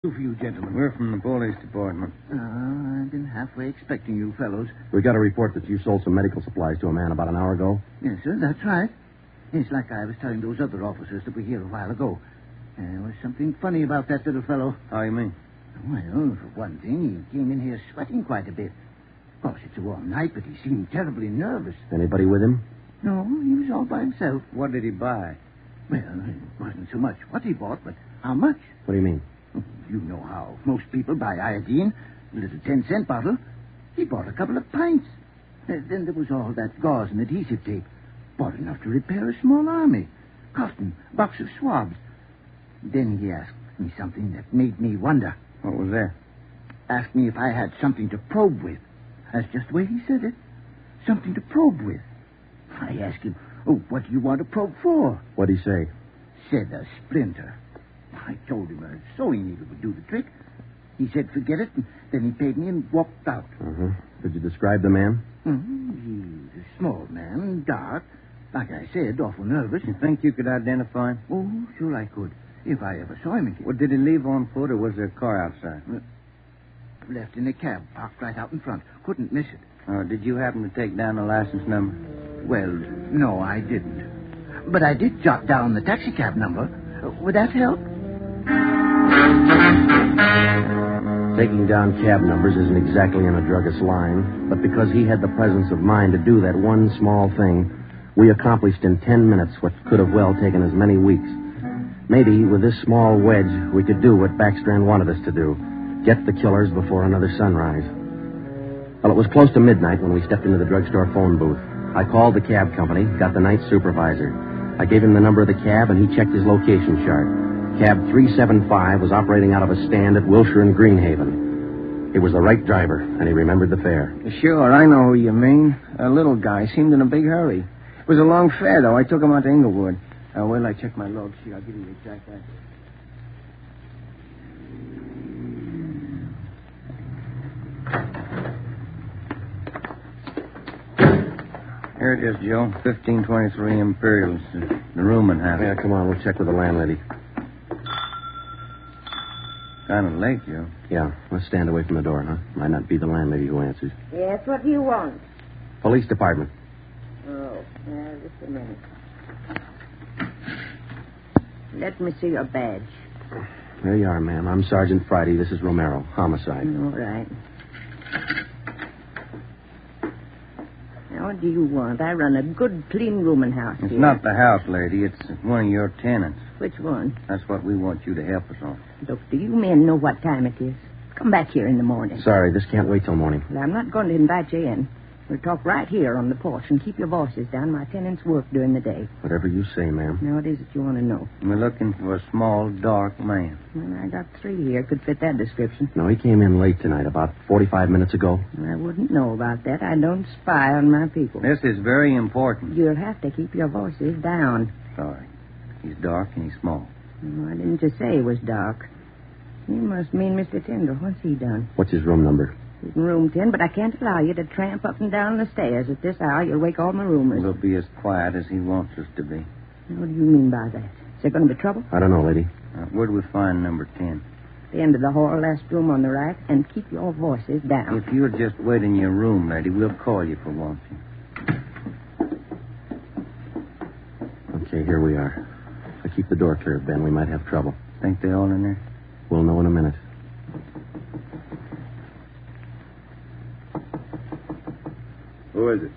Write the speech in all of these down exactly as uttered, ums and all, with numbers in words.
For you gentlemen. We're from the police department. Uh, I've been halfway expecting you fellows. We got a report that you sold some medical supplies to a man about an hour ago. Yes, sir, that's right. It's like I was telling those other officers that were here a while ago. There was something funny about that little fellow. How you mean? Well, for one thing, he came in here sweating quite a bit. Of course, it's a warm night, but he seemed terribly nervous. Anybody with him? No, he was all by himself. What did he buy? Well, it wasn't so much what he bought, but how much. What do you mean? You know how most people buy iodine, a little ten-cent bottle. He bought a couple of pints. Uh, then there was all that gauze and adhesive tape. Bought enough to repair a small army. Cotton, box of swabs. Then he asked me something that made me wonder. What was that? Asked me if I had something to probe with. That's just the way he said it. Something to probe with. I asked him, oh, what do you want to probe for? What'd he say? Said a splinter. I told him a sewing needle would do the trick. He said, forget it, and then he paid me and walked out. Uh-huh. Did you describe the man? Mm-hmm. He's a small man, dark. Like I said, awful nervous. You think you could identify him? Oh, sure I could, if I ever saw him again. Well, did he leave on foot, or was there a car outside? Left in a cab, parked right out in front. Couldn't miss it. Uh, did you happen to take down the license number? Well, no, I didn't. But I did jot down the taxicab number. Uh, would that help? Taking down cab numbers isn't exactly in a druggist's line, but because he had the presence of mind to do that one small thing, we accomplished in ten minutes what could have well taken as many weeks. Maybe with this small wedge, we could do what Backstrand wanted us to do, get the killers before another sunrise. Well, it was close to midnight when we stepped into the drugstore phone booth. I called the cab company, got the night supervisor. I gave him the number of the cab, and he checked his location chart. Cab three seven five was operating out of a stand at Wilshire and Greenhaven. He was the right driver, and he remembered the fare. Sure, I know who you mean. A little guy seemed in a big hurry. It was a long fare, though. I took him out to Inglewood. Uh, wait till I check my log sheet. I'll give you the exact address. Here it is, Joe. fifteen twenty-three Imperial. The rooming house. Yeah, come on, we'll check with the landlady. Kind of late, Joe. Yeah, let's stand away from the door, huh? Might not be the landlady who answers. Yes, what do you want? Police department. Oh, yeah, just a minute. Let me see your badge. There you are, ma'am. I'm Sergeant Friday. This is Romero. Homicide. All right. Now, what do you want? I run a good, clean rooming house It's here. not the house, lady. It's one of your tenants. Which one? That's what we want you to help us on. Look, do you men know what time it is? Come back here in the morning. Sorry, this can't wait till morning. Well, I'm not going to invite you in. We'll talk right here on the porch and keep your voices down. My tenants work during the day. Whatever you say, ma'am. Now, what is it you want to know? We're looking for a small, dark man. Well, I got three here. Could fit that description. No, he came in late tonight, about forty-five minutes ago. I wouldn't know about that. I don't spy on my people. This is very important. You'll have to keep your voices down. Sorry. He's dark and he's small. Why didn't you say he was dark? You must mean Mister Tyndall. What's he done? What's his room number? He's in room ten, but I can't allow you to tramp up and down the stairs at this hour. You'll wake all my roomers. We'll be as quiet as he wants us to be. What do you mean by that? Is there going to be trouble? I don't know, lady. Uh, where'd we find number ten? The end of the hall, last room on the right, and keep your voices down. If you'll just wait in your room, lady, we'll call you for one thing. Okay, here we are. If I keep the door clear, Ben, we might have trouble. Think they're all in there? We'll know in a minute. Who is it?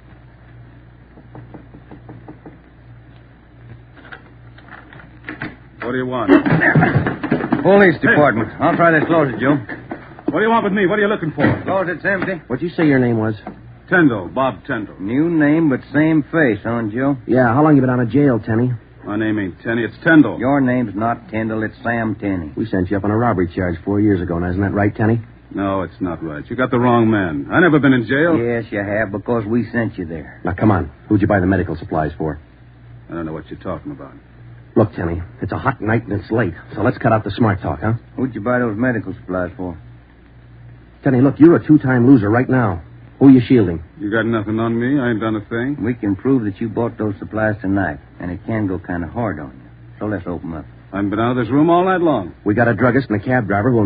What do you want? Police department. I'll try this closet, Joe. What do you want with me? What are you looking for? Closet's empty. What'd you say your name was? Tyndall, Bob Tyndall. New name, but same face, huh, Joe? Yeah, how long you been out of jail, Tenny? My name ain't Tenney, it's Tyndall. Your name's not Tyndall, it's Sam Tenney. We sent you up on a robbery charge four years ago. Now, isn't that right, Tenny? No, it's not right. You got the wrong man. I never been in jail. Yes, you have, because we sent you there. Now, come on. Who'd you buy the medical supplies for? I don't know what you're talking about. Look, Tenny, it's a hot night and it's late, so let's cut out the smart talk, huh? Who'd you buy those medical supplies for? Tenny, look, you're a two-time loser right now. Who are you shielding? You got nothing on me? I ain't done a thing. We can prove that you bought those supplies tonight, and it can go kind of hard on you. So let's open up. I've been out of this room all night long. We got a druggist and a cab driver who